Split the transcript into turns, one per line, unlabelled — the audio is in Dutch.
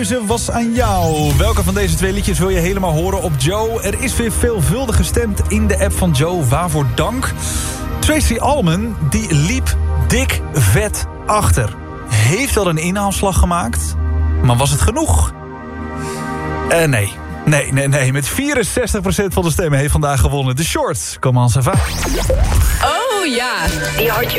keuze was aan jou. Welke van deze 2 liedjes wil je helemaal horen op Joe? Er is weer veelvuldig gestemd in de app van Joe. Waarvoor dank. Tracy Allman, die liep dik vet achter. Heeft wel een inhaalslag gemaakt. Maar was het genoeg? Nee. Met 64% van de stemmen heeft vandaag gewonnen. The Short. Comment ça va?
Oh ja, die had je